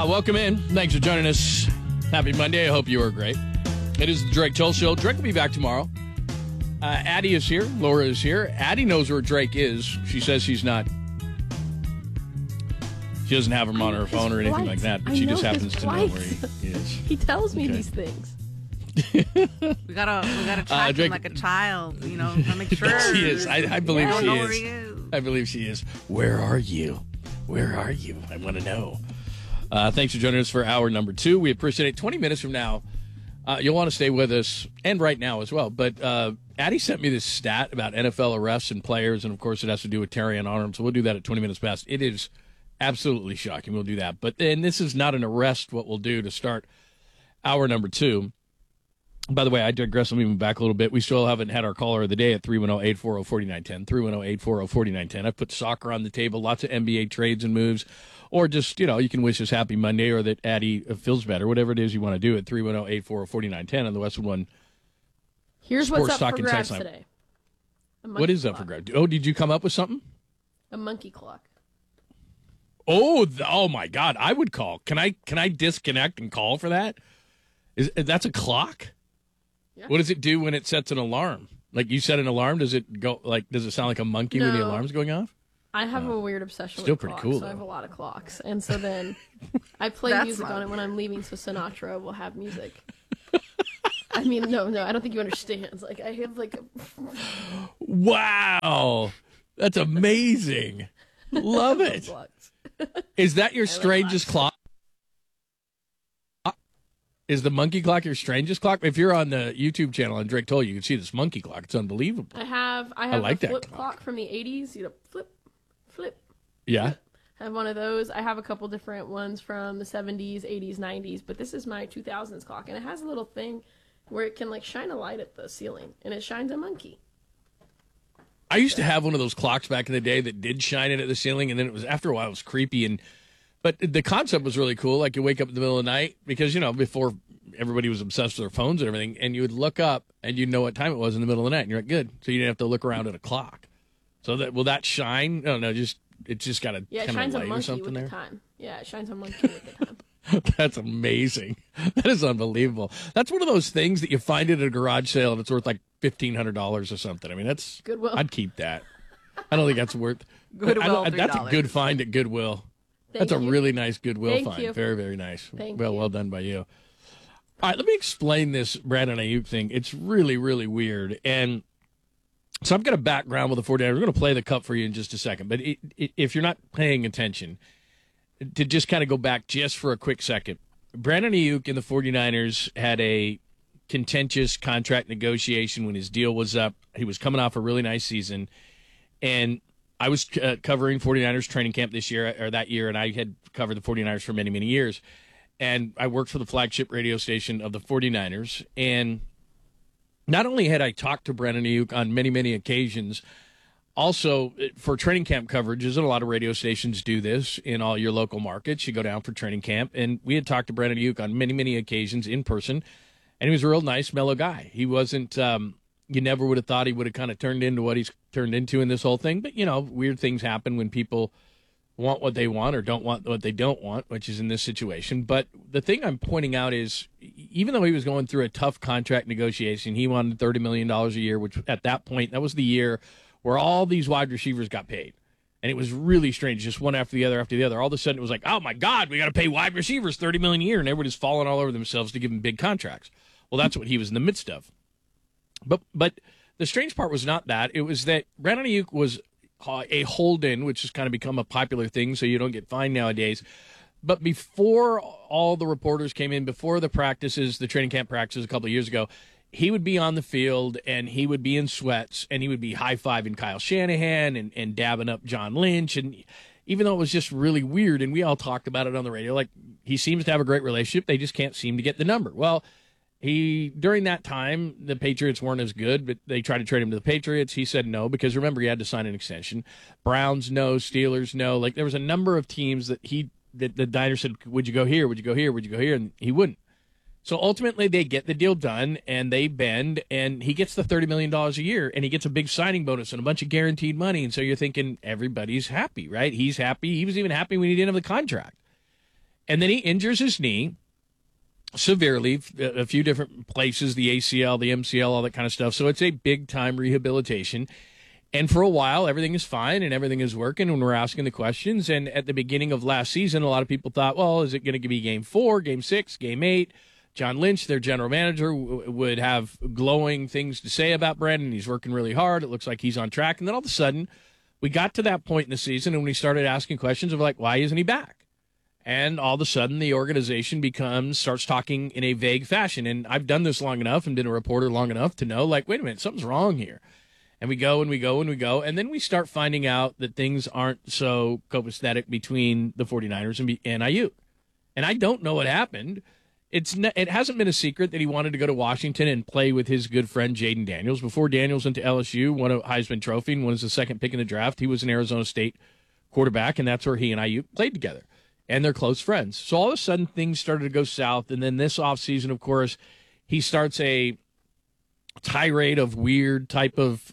Welcome in. Thanks for joining us. Happy Monday. I hope you are great. It is the Drake Toll Show. Drake will be back tomorrow. Addie is here. Laura is here. Addie knows where Drake is. She says she's not. She doesn't have him on her phone or anything like that, but she just happens to know where he is. He tells me these things. we gotta track him like a child, to make sure. She is. I believe she know where is. he is. I believe she is. Where are you? Where are you? I want to know. Thanks for joining us for hour number 2. We appreciate it. 20 minutes from now, you'll want to stay with us, and right now as well. But Addie sent me this stat about NFL arrests and players, and of course it has to do with Terry and Arnold, so we'll do that at 20 minutes past. It is absolutely shocking. We'll do that. But then this is not an arrest, what we'll do to start hour number 2. By the way, I digress. Let me move back a little bit. We still haven't had our caller of the day at 310-840-4910. 310-840-4910. I've put soccer on the table, lots of NBA trades and moves. Or just, you can wish us happy Monday or that Addie feels better, whatever it is you want to do at 310-840-4910 on the Westwood One. Here's Sports what's up Talk for and grabs Text Line. today. What is up for grabs? Oh, did you come up with something? A monkey clock. Oh my God! I would call. Can I disconnect and call for that? That's a clock? Yeah. What does it do when it sets an alarm? Like you set an alarm, does it go does it sound like a monkey when the alarm's going off? I have a weird obsession Still with pretty clocks, cool, so though. I have a lot of clocks. And so then I play music on it when I'm leaving, so Sinatra will have music. I mean, no, I don't think you understand. It's like I have like Wow. That's amazing. Love it. clocks. Is that your strangest clock? Is the monkey clock your strangest clock? If you're on the YouTube channel on Drake Toll, you can see this monkey clock. It's unbelievable. I have like a that flip clock. clock from the 80s. Flip. Yeah. I have one of those. I have a couple different ones from the 70s, 80s, 90s, but this is my 2000s clock, and it has a little thing where it can like shine a light at the ceiling, and it shines a monkey. I used to have one of those clocks back in the day that did shine it at the ceiling, and then it was after a while it was creepy. But the concept was really cool. Like you wake up in the middle of the night because before everybody was obsessed with their phones and everything, and you would look up and you'd know what time it was in the middle of the night, and you're like, good. So you didn't have to look around at a clock. So will that shine? No, it's just got a Yeah, it kind shines of a light or monkey something with there. the time. Yeah, it shines a monkey with the time. That's amazing. That is unbelievable. That's one of those things that you find at a garage sale and it's worth like $1,500 or something. I mean, that's Goodwill. I'd keep that. I don't think that's worth. Goodwill, That's a $3. good find at Goodwill. Thank That's a you. really nice Goodwill Thank find. you. Very, very nice. Thank you. Well done by you. All right, let me explain this Brandon Ayuk thing. It's really, really weird. And so I've got a background with the 49ers. We're going to play the cup for you in just a second. But if you're not paying attention, to just kind of go back just for a quick second, Brandon Ayuk and the 49ers had a contentious contract negotiation when his deal was up. He was coming off a really nice season. And I was covering 49ers training camp this year, or that year, and I had covered the 49ers for many, many years. And I worked for the flagship radio station of the 49ers. And not only had I talked to Brandon Ayuk on many, many occasions, also for training camp coverages, and a lot of radio stations do this in all your local markets. You go down for training camp. And we had talked to Brandon Ayuk on many, many occasions in person. And he was a real nice, mellow guy. He wasn't, you never would have thought he would have kind of turned into what he's turned into in this whole thing. But, weird things happen when people want what they want or don't want what they don't want, which is in this situation. But the thing I'm pointing out is, even though he was going through a tough contract negotiation, he wanted $30 million a year, which at that point, that was the year where all these wide receivers got paid. And it was really strange, just one after the other after the other. All of a sudden, it was like, oh, my God, we got to pay wide receivers $30 million a year, and everybody's falling all over themselves to give them big contracts. Well, that's what he was in the midst of. But the strange part was not that. It was that Brandon Ayuk was a hold-in, which has kind of become a popular thing, so you don't get fined nowadays. But before all the reporters came in, before the practices, the training camp practices a couple of years ago, he would be on the field, and he would be in sweats, and he would be high-fiving Kyle Shanahan and dabbing up John Lynch. And even though it was just really weird, and we all talked about it on the radio, like, he seems to have a great relationship. They just can't seem to get the number. Well, during that time, the Patriots weren't as good, but they tried to trade him to the Patriots. He said no, because remember, he had to sign an extension. Browns, no. Steelers, no. Like, there was a number of teams that the Niners said, would you go here? Would you go here? Would you go here? And he wouldn't. So ultimately, they get the deal done, and they bend, and he gets the $30 million a year, and he gets a big signing bonus and a bunch of guaranteed money. And so you're thinking everybody's happy, right? He's happy. He was even happy when he didn't have the contract. And then he injures his knee severely, a few different places, the ACL, the MCL, all that kind of stuff. So it's a big-time rehabilitation. And for a while, everything is fine and everything is working when we're asking the questions. And at the beginning of last season, a lot of people thought, well, is it going to be game 4, game 6, game 8? John Lynch, their general manager, would have glowing things to say about Brandon. He's working really hard. It looks like he's on track. And then all of a sudden, we got to that point in the season and we started asking questions of like, why isn't he back? And all of a sudden, the organization starts talking in a vague fashion. And I've done this long enough and been a reporter long enough to know, like, wait a minute, something's wrong here. And we go and we go and we go. And then we start finding out that things aren't so copacetic between the 49ers and Ayuk. And I don't know what happened. It hasn't been a secret that he wanted to go to Washington and play with his good friend Jaden Daniels. Before Daniels went to LSU, won a Heisman Trophy and was the second pick in the draft. He was an Arizona State quarterback, and that's where he and Ayuk played together. And they're close friends. So all of a sudden, things started to go south. And then this offseason, of course, he starts a tirade of weird type of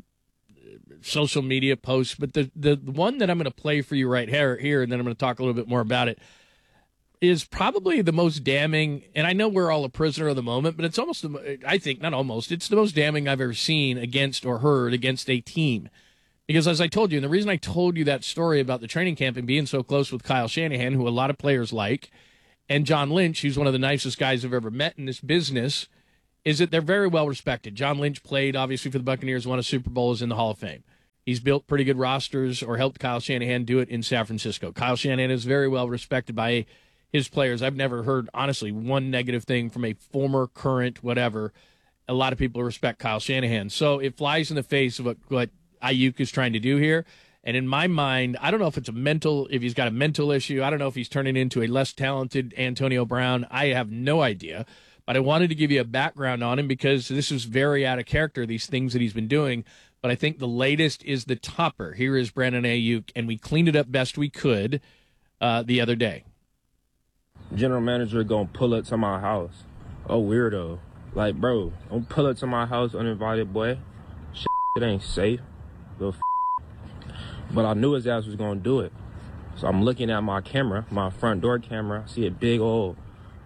social media posts. But the one that I'm going to play for you right here, and then I'm going to talk a little bit more about it, is probably the most damning. And I know we're all a prisoner of the moment, but it's almost, I think, not almost, it's the most damning I've ever seen against or heard against a team. Because as I told you, and the reason I told you that story about the training camp and being so close with Kyle Shanahan, who a lot of players like, and John Lynch, who's one of the nicest guys I've ever met in this business, is that they're very well respected. John Lynch played, obviously, for the Buccaneers, won a Super Bowl, is in the Hall of Fame. He's built pretty good rosters or helped Kyle Shanahan do it in San Francisco. Kyle Shanahan is very well respected by his players. I've never heard, honestly, one negative thing from a former, current, whatever. A lot of people respect Kyle Shanahan. So it flies in the face of what Ayuk is trying to do here. And in my mind, I don't know if he's got a mental issue. I don't know if he's turning into a less talented Antonio Brown. I have no idea. But I wanted to give you a background on him because this is very out of character, these things that he's been doing. But I think the latest is the topper. Here is Brandon Ayuk, and we cleaned it up best we could the other day. General manager gonna pull up to my house. Oh, weirdo. Like, bro, don't pull up to my house uninvited, boy. Shit, it ain't safe. Little But I knew his ass was gonna do it. So I'm looking at my camera, my front door camera. I see a big old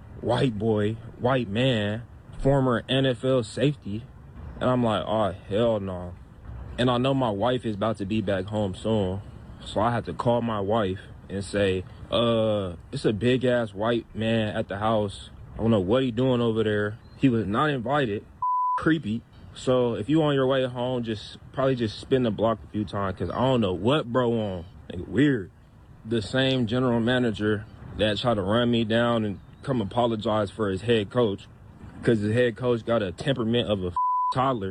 white man, former NFL safety. And I'm like, oh, hell no. And I know my wife is about to be back home soon. So I had to call my wife and say, it's a big ass white man at the house. I don't know what he doing over there. He was not invited. Creepy. So if you on your way home, probably spin the block a few times, because I don't know what bro on. Like, weird. The same general manager that tried to run me down and come apologize for his head coach, because his head coach got a temperament of a toddler.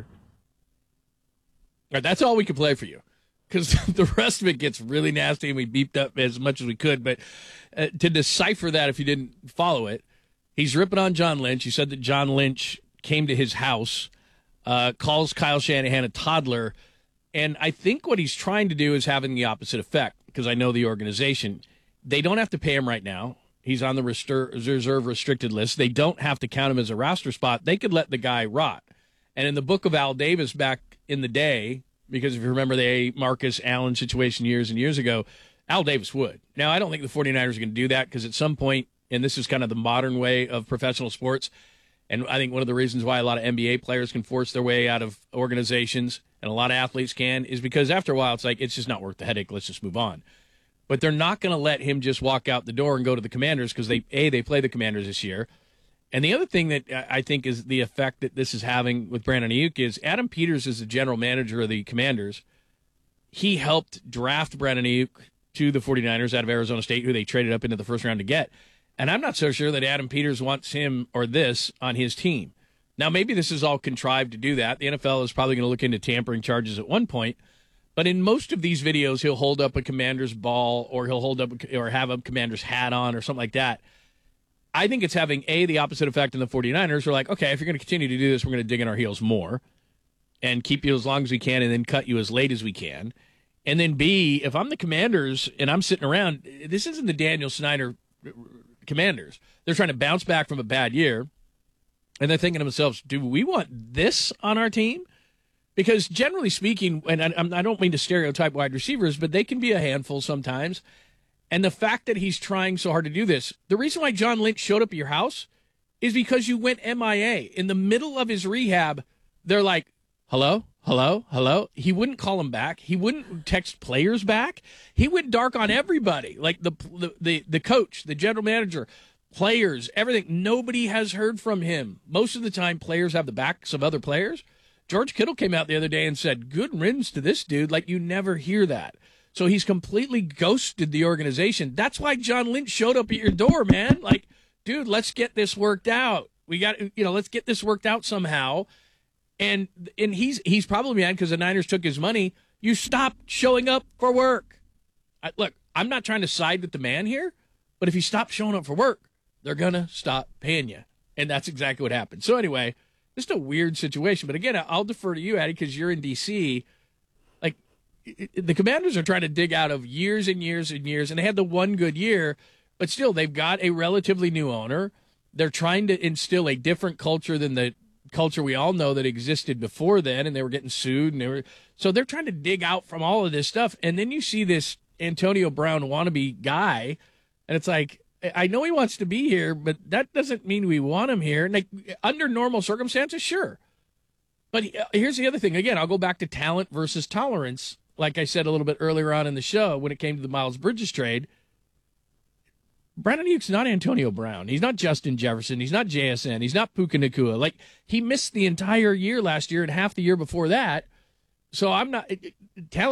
All right, that's all we can play for you, because the rest of it gets really nasty, and we beeped up as much as we could. But to decipher that, if you didn't follow it, he's ripping on John Lynch. He said that John Lynch came to his house, calls Kyle Shanahan a toddler. And I think what he's trying to do is having the opposite effect, because I know the organization. They don't have to pay him right now. He's on the reserve restricted list. They don't have to count him as a roster spot. They could let the guy rot. And in the book of Al Davis back in the day, because if you remember the Marcus Allen situation years and years ago, Al Davis would. Now, I don't think the 49ers are going to do that, because at some point, and this is kind of the modern way of professional sports, and I think one of the reasons why a lot of NBA players can force their way out of organizations, and a lot of athletes can, is because after a while, it's like, it's just not worth the headache. Let's just move on. But they're not going to let him just walk out the door and go to the Commanders, because they play the Commanders this year. And the other thing that I think is the effect that this is having with Brandon Ayuk is Adam Peters is the general manager of the Commanders. He helped draft Brandon Ayuk to the 49ers out of Arizona State, who they traded up into the first round to get. And I'm not so sure that Adam Peters wants him or this on his team. Now, maybe this is all contrived to do that. The NFL is probably going to look into tampering charges at one point. But in most of these videos, he'll hold up a Commander's ball, or he'll hold up or have a Commander's hat on or something like that. I think it's having, the opposite effect in the 49ers. We're like, okay, if you're going to continue to do this, we're going to dig in our heels more and keep you as long as we can and then cut you as late as we can. And then B, if I'm the Commanders and I'm sitting around, this isn't the Daniel Snyder Commanders. They're trying to bounce back from a bad year, and they're thinking to themselves, do we want this on our team? Because generally speaking, and I don't mean to stereotype wide receivers, but they can be a handful sometimes. And the fact that he's trying so hard to do this, the reason why John Lynch showed up at your house is because you went MIA. In the middle of his rehab, they're like, hello, hello, hello. He wouldn't call him back. He wouldn't text players back. He went dark on everybody, like the coach, the general manager, players, everything. Nobody has heard from him. Most of the time, players have the backs of other players. George Kittle came out the other day and said, good riddance to this dude. Like, you never hear that. So he's completely ghosted the organization. That's why John Lynch showed up at your door, man. Like, dude, let's get this worked out. Let's get this worked out somehow. And he's probably mad because the Niners took his money. You stopped showing up for work. Look, I'm not trying to side with the man here, but if you stop showing up for work, they're going to stop paying you. And that's exactly what happened. So anyway, just a weird situation. But again, I'll defer to you, Addie, because you're in D.C., the Commanders are trying to dig out of years and years and years, and they had the one good year, but still they've got a relatively new owner. They're trying to instill a different culture than the culture we all know that existed before then, and they were getting sued, and so they're trying to dig out from all of this stuff. And then you see this Antonio Brown wannabe guy, and it's like, I know he wants to be here, but that doesn't mean we want him here. Like, under normal circumstances, sure. But here's the other thing. Again, I'll go back to talent versus tolerance. Like I said a little bit earlier on in the show, when it came to the Miles Bridges trade, Brandon Ayuk's not Antonio Brown. He's not Justin Jefferson. He's not JSN. He's not Puka Nacua. Like, he missed the entire year last year and half the year before that. So I'm not talent.